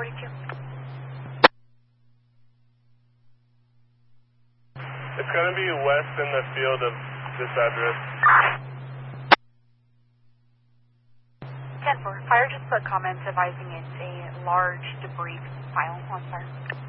1042. It's going to be west in the field of this address. 10-4. Fire just put comments advising it's a large debris pile on fire.